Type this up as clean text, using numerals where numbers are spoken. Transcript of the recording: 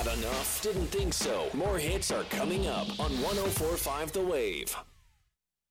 Had enough? Didn't think so. More hits are coming up on 104.5 The Wave.